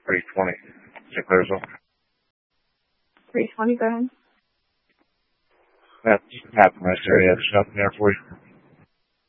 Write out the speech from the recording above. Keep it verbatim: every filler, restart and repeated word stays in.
three twenty, Saint Clairsville. three twenty, go ahead. That's half the rest area. There's nothing there for you.